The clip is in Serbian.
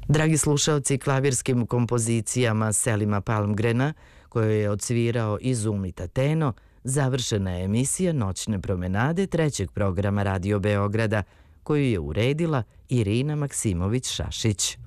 Dragi slušaoci, klavirskim kompozicijama Selima Palmgrena, koju je odsvirao Izumi Tateno, završena je emisija Noćne promenade trećeg programa Radio Beograda, koju je uredila Irina Maksimović-Šašić.